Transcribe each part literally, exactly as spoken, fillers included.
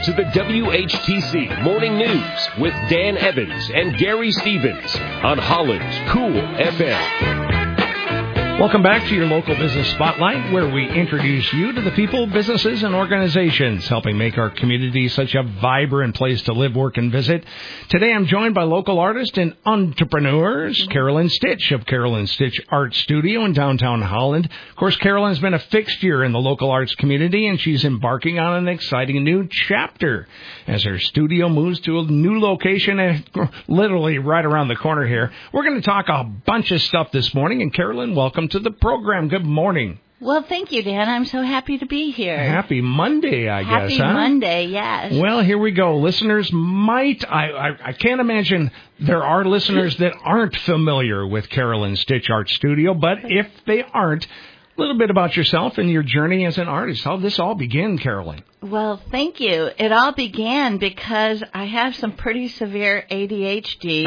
To the W H T C Morning News with Dan Evans and Gary Stevens on Holland's Cool F M. Welcome back to your local business spotlight, where we introduce you to the people, businesses, and organizations helping make our community such a vibrant place to live, work, and visit. Today I'm joined by local artist and entrepreneurs, Carolyn Stitch of Carolyn Stitch Art Studio in downtown Holland. Of course, Carolyn's been a fixture in the local arts community, and she's embarking on an exciting new chapter as her studio moves to a new location, and literally right around the corner here. We're going to talk a bunch of stuff this morning, and Carolyn, welcome to the program. Good morning. Well, thank you, Dan. I'm so happy to be here. Happy Monday, I happy guess, huh? Happy Monday, yes. Well, here we go. Listeners might, I, I, I can't imagine there are listeners that aren't familiar with Carolyn Stitch Art Studio, but if they aren't, a little bit about yourself and your journey as an artist. How did this all begin, Carolyn? Well, thank you. It all began because I have some pretty severe A D H D,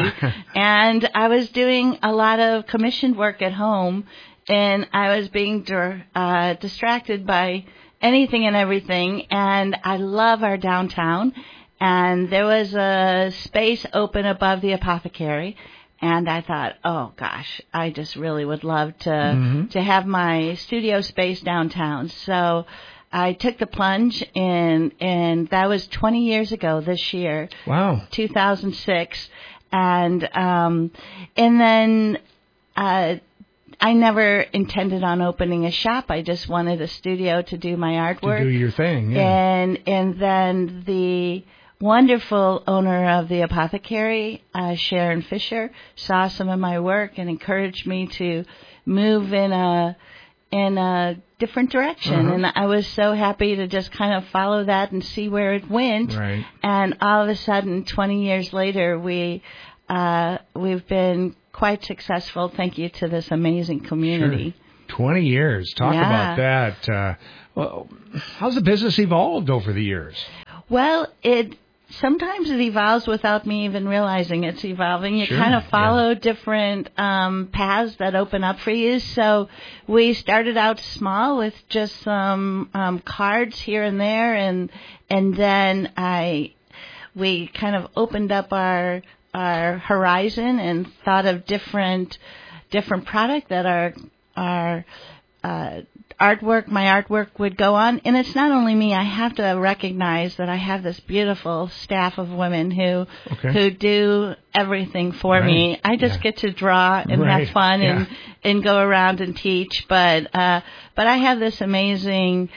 and I was doing a lot of commissioned work at home, and I was being uh, distracted by anything and everything, and I love our downtown, and there was a space open above the apothecary, and I thought, oh, gosh, I just really would love to mm-hmm. to have my studio space downtown. So I took the plunge, and, and that was twenty years ago this year. Wow. two thousand six. And, um, and then uh, I never intended on opening a shop. I just wanted a studio to do my artwork. To do your thing, yeah. And, and then the wonderful owner of the apothecary, uh, Sharon Fisher, saw some of my work and encouraged me to move in a in a different direction. Uh-huh. And I was so happy to just kind of follow that and see where it went. Right. And all of a sudden, twenty years later, we uh, we've been quite successful. Thank you to this amazing community. Sure. twenty years. Talk yeah. about that. Uh, well, how's the business evolved over the years? Well, it sometimes it evolves without me even realizing it's evolving. You sure, kind of follow yeah. different um, paths that open up for you. So we started out small with just some um, cards here and there, and and then I we kind of opened up our our horizon and thought of different different product that our our uh, artwork, my artwork would go on. And it's not only me. I have to recognize that I have this beautiful staff of women who okay. who do everything for right. me. I just yeah. get to draw and right. have fun yeah. and, and go around and teach. But uh, but I have this amazing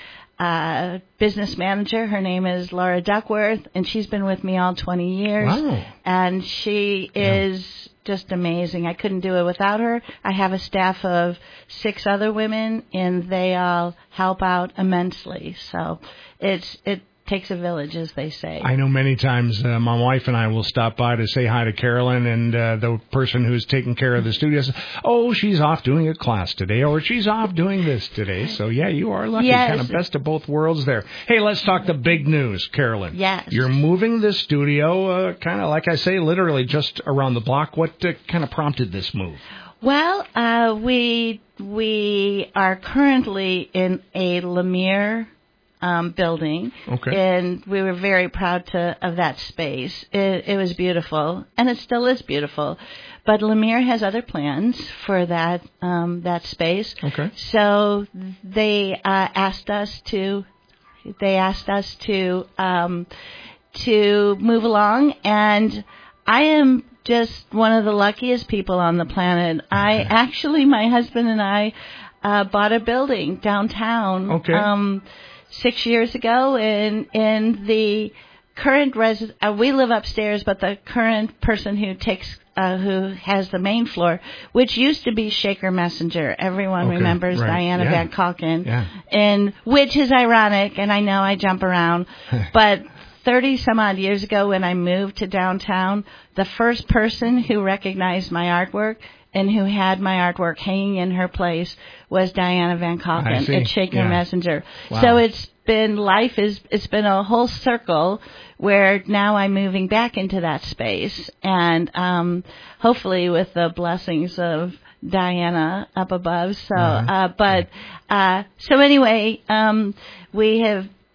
uh, business manager. Her name is Laura Duckworth, and she's been with me all twenty years. Wow. And she is yeah. just amazing. I couldn't do it without her. I have a staff of six other women, and they all help out immensely. So it's it takes a village, as they say. I know many times uh, my wife and I will stop by to say hi to Carolyn, and uh, the person who's taking care of the studio says, oh, she's off doing a class today, or she's off doing this today. So, yeah, you are lucky. Yes. Kind of best of both worlds there. Hey, let's talk the big news, Carolyn. Yes. You're moving the studio uh, kind of, like I say, literally just around the block. What uh, kind of prompted this move? Well, uh, we we are currently in a Lemire Um, building, okay. and we were very proud to of that space. It, it was beautiful, and it still is beautiful. But Lemire has other plans for that um, that space. Okay. So they uh, asked us to they asked us to um, to move along, and I am just one of the luckiest people on the planet. I actually, my husband and I uh, bought a building downtown. Okay. Um, Six years ago, and and the current resident, uh, we live upstairs, but the current person who takes, uh, who has the main floor, which used to be Shaker Messenger. Everyone okay, remembers right. Diana yeah. Van Kalken, yeah. and which is ironic. And I know I jump around, but thirty some odd years ago, when I moved to downtown, the first person who recognized my artwork and who had my artwork hanging in her place was Diana Van Kalken at Shaker yeah. Messenger. Wow. So it's been, life is, it's been a whole circle where now I'm moving back into that space. And um, hopefully with the blessings of Diana up above. So, uh, uh, but, uh, so anyway, um, we have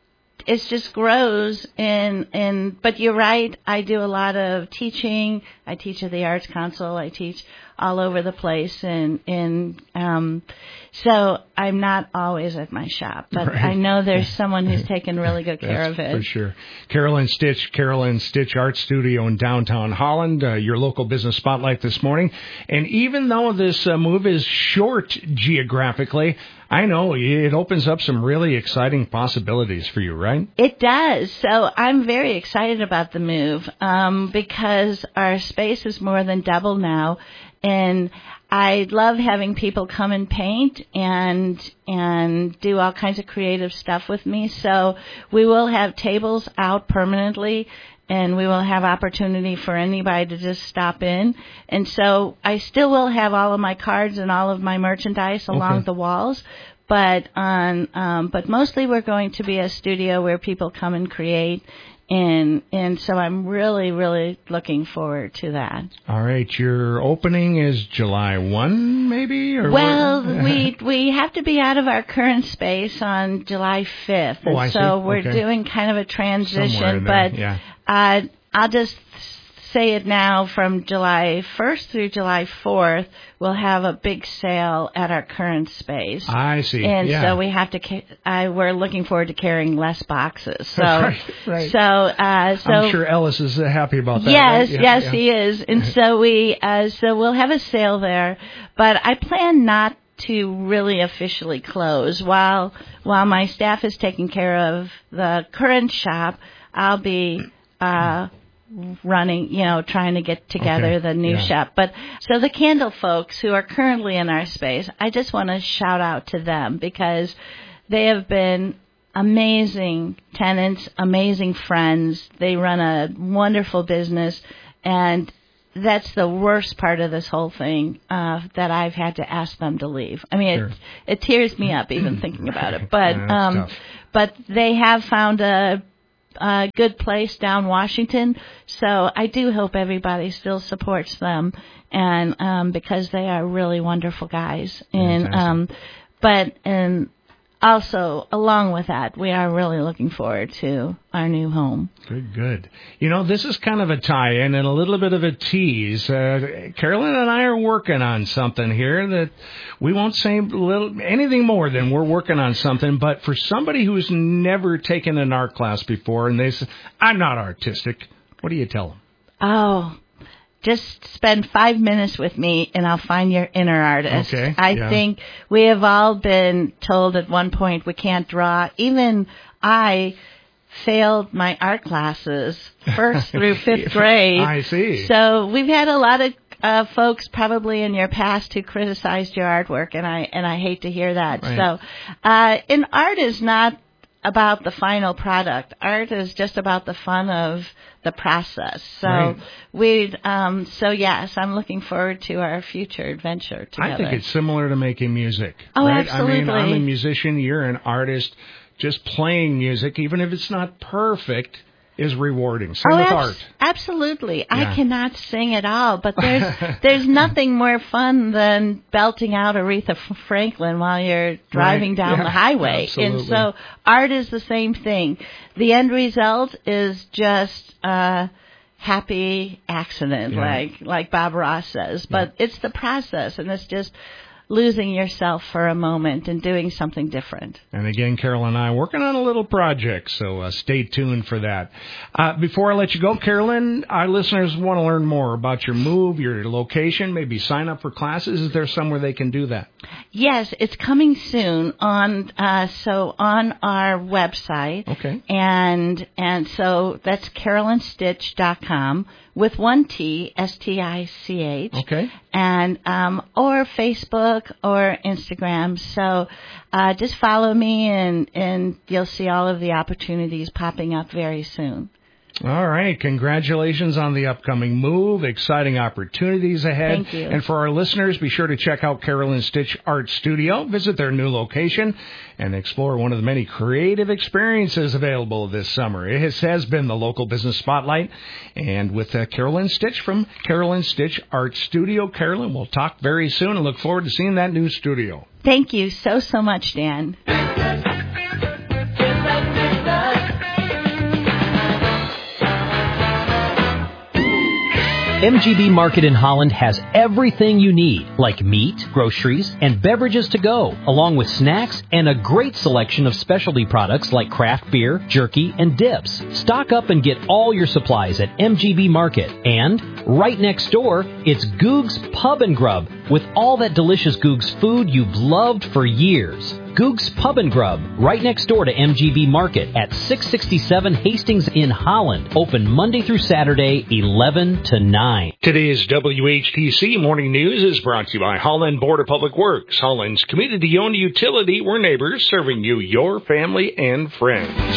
it just grows. And and but you're right. I do a lot of teaching. I teach at the Arts Council. I teach all over the place, and and um, so I'm not always at my shop, but right. I know there's someone who's taken really good care of it. For sure. Carolyn Stitch, Carolyn Stitch Art Studio in downtown Holland, uh, your local business spotlight this morning. And even though this uh, move is short geographically, I know it opens up some really exciting possibilities for you, right? It does. So I'm very excited about the move um, because our space is more than double now. And I love having people come and paint and and do all kinds of creative stuff with me. So we will have tables out permanently, and we will have opportunity for anybody to just stop in. And so I still will have all of my cards and all of my merchandise along okay. the walls. But on, um, but mostly we're going to be a studio where people come and create. And and so I'm really, really looking forward to that. All right. Your opening is July first, maybe? Or well, we we have to be out of our current space on July fifth. Oh, I so see. we're okay. doing kind of a transition. But yeah. uh, I'll just say it now, from July first through July fourth, we'll have a big sale at our current space. I see. And yeah. so we have to, ca- I, we're looking forward to carrying less boxes. So, right, right. so, uh, so. I'm sure Ellis is uh, happy about that. Yes, right? yeah, yes, yeah. he is. And so we, uh, so we'll have a sale there, but I plan not to really officially close. While, while my staff is taking care of the current shop, I'll be, uh, running, you know, trying to get together okay. the new yeah. shop. But so the candle folks who are currently in our space, I just want to shout out to them because they have been amazing tenants, amazing friends. They run a wonderful business, and that's the worst part of this whole thing, uh, that I've had to ask them to leave. I mean, sure. it, it tears me up even thinking about it. Right. But, yeah, um, but they have found a, a good place down Washington, so I do hope everybody still supports them, and um, because they are really wonderful guys. And Fantastic. um, but and also along with that, we are really looking forward to our new home. Good, good. You know, this is kind of a tie-in and a little bit of a tease. Uh, Carolyn and I are working on something here that we won't say little, anything more than we're working on something. But for somebody who's never taken an art class before and they say, I'm not artistic, what do you tell them? Oh, just spend five minutes with me and I'll find your inner artist. Okay, I yeah. think we have all been told at one point we can't draw. Even I failed my art classes first through fifth grade. I see. So we've had a lot of uh, folks probably in your past who criticized your artwork, and I and I hate to hear that. Right. So, uh, and art is not about the final product. Art is just about the fun of the process. So right. we, um, so yes, I'm looking forward to our future adventure together. I think it's similar to making music. Oh, right? absolutely. I mean, I'm a musician. You're an artist. Just playing music, even if it's not perfect, is rewarding. Same oh, with abs- art. Absolutely. Yeah. I cannot sing at all, but there's there's nothing more fun than belting out Aretha Franklin while you're driving right. down yeah. the highway. Absolutely. And so art is the same thing. The end result is just a happy accident, yeah. like like Bob Ross says. But yeah. it's the process, and it's just losing yourself for a moment and doing something different. And again, Carol and I are working on a little project, so uh, stay tuned for that. Uh, before I let you go, Carolyn, our listeners want to learn more about your move, your location, maybe sign up for classes. Is there somewhere they can do that? Yes, it's coming soon on uh, so on our website. Okay. And and so that's carolyn stitch dot com with one T, S T I C H. Okay. And um, or Facebook or Instagram. So uh, just follow me, and and you'll see all of the opportunities popping up very soon. All right. Congratulations on the upcoming move. Exciting opportunities ahead. Thank you. And for our listeners, be sure to check out Carolyn Stitch Art Studio. Visit their new location and explore one of the many creative experiences available this summer. It has, has been the local business spotlight. And with uh, Carolyn Stitch from Carolyn Stitch Art Studio. Carolyn, we'll talk very soon and look forward to seeing that new studio. Thank you so, so much, Dan. M G B Market in Holland has everything you need, like meat, groceries, and beverages to go, along with snacks and a great selection of specialty products like craft beer, jerky, and dips. Stock up and get all your supplies at M G B Market. And right next door, it's Goog's Pub and Grub with all that delicious Goog's food you've loved for years. Goog's Pub and Grub, right next door to M G B Market at six sixty-seven Hastings in Holland. Open Monday through Saturday, eleven to nine. Today's W H T C Morning News is brought to you by Holland Board of Public Works. Holland's community-owned utility. We're neighbors serving you, your family, and friends.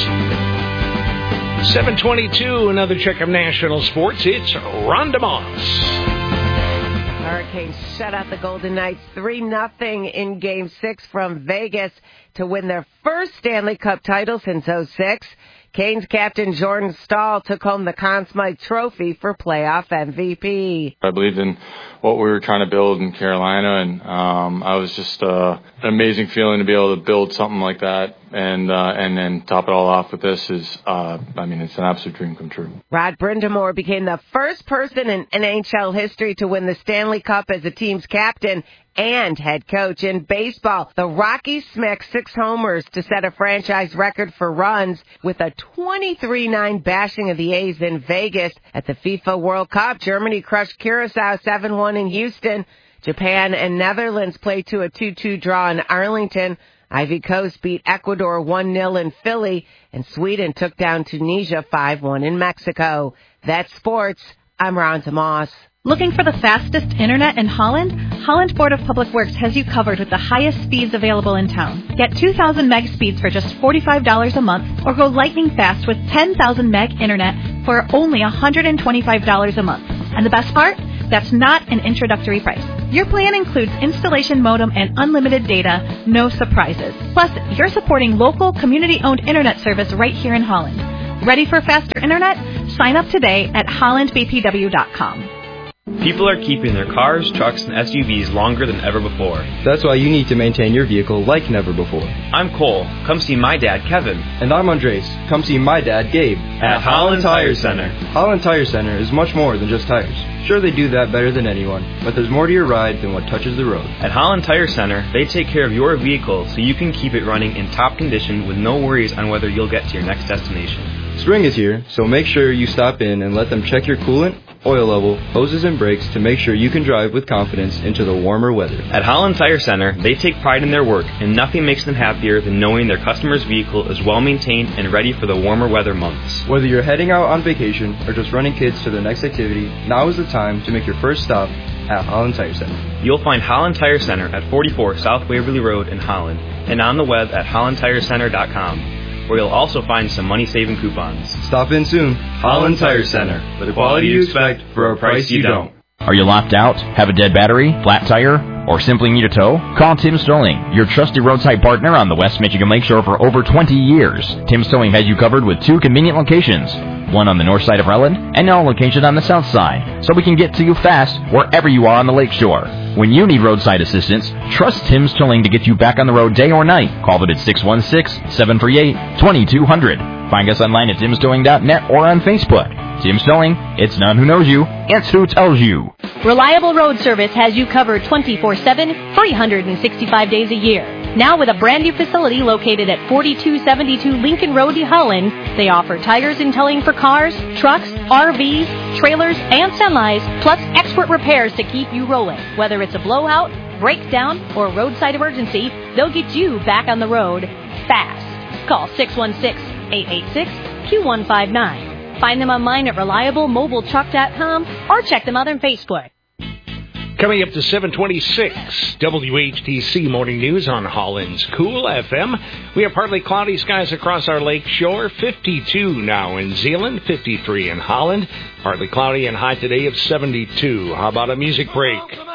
seven twenty-two, another check of national sports. It's Rhonda Moss. Hurricanes shut out the Golden Knights three nothing in Game six from Vegas to win their first Stanley Cup title since oh six. Canes captain Jordan Staal took home the Conn Smythe Trophy for playoff M V P. I believed in what we were trying to build in Carolina, and um, I was just uh, an amazing feeling to be able to build something like that, and uh, and then top it all off with this is, uh, I mean, it's an absolute dream come true. Rod Brind'Amour became the first person in N H L history to win the Stanley Cup as a team's captain and head coach. In baseball, the Rockies smacked six homers to set a franchise record for runs with a twenty-three nine bashing of the A's in Vegas. At the FIFA World Cup, Germany crushed Curacao seven one in Houston. Japan and Netherlands played to a two two draw in Arlington. Ivory Coast beat Ecuador one nil in Philly, and Sweden took down Tunisia five one in Mexico. That's sports. I'm Rhonda Moss. Looking for the fastest internet in Holland? Holland Board of Public Works has you covered with the highest speeds available in town. Get two thousand meg speeds for just forty-five dollars a month, or go lightning fast with ten thousand meg internet for only one hundred twenty-five dollars a month. And the best part? That's not an introductory price. Your plan includes installation modem and unlimited data, no surprises. Plus, you're supporting local, community-owned internet service right here in Holland. Ready for faster internet? Sign up today at holland b p w dot com. People are keeping their cars, trucks, and S U Vs longer than ever before. That's why you need to maintain your vehicle like never before. I'm Cole. Come see my dad, Kevin. And I'm Andres. Come see my dad, Gabe. At Holland Tire Center. Holland Tire Center is much more than just tires. Sure, they do that better than anyone, but there's more to your ride than what touches the road. At Holland Tire Center, they take care of your vehicle so you can keep it running in top condition with no worries on whether you'll get to your next destination. Spring is here, so make sure you stop in and let them check your coolant, oil level, hoses, and brakes to make sure you can drive with confidence into the warmer weather. At Holland Tire Center, they take pride in their work, and nothing makes them happier than knowing their customer's vehicle is well maintained and ready for the warmer weather months. Whether you're heading out on vacation or just running kids to their next activity, now is the time to make your first stop at Holland Tire Center. You'll find Holland Tire Center at forty-four South Waverly Road in Holland, and on the web at holland tire center dot com, where you'll also find some money-saving coupons. Stop in soon. Holland Tire Center. For the quality you expect for a price you don't. Are you locked out? Have a dead battery? Flat tire? Or simply need a tow? Call Tim's Towing, your trusted roadside partner on the West Michigan Lakeshore for over twenty years. Tim's Towing has you covered with two convenient locations, one on the north side of Rutland and now a location on the south side, so we can get to you fast wherever you are on the lakeshore. When you need roadside assistance, trust Tim's Towing to get you back on the road day or night. Call them at six one six, seven three eight, two two zero zero. Find us online at tims towing dot net or on Facebook. Tim's Towing, it's not who knows you, it's who tells you. Reliable Road Service has you covered twenty-four seven, three hundred sixty-five days a year. Now with a brand new facility located at forty-two seventy-two Lincoln Road, Holland, they offer tires and towing for cars, trucks, R Vs, trailers, and semis, plus expert repairs to keep you rolling. Whether it's a blowout, breakdown, or roadside emergency, they'll get you back on the road fast. Call six one six, eight eight six, two one five nine. Find them online at reliable mobile truck dot com or check them out on Facebook. Coming up to seven twenty-six, W H T C Morning News on Holland's Cool F M. We have partly cloudy skies across our lake shore, fifty-two now in Zeeland, fifty-three in Holland. Partly cloudy and high today of seventy-two. How about a music break?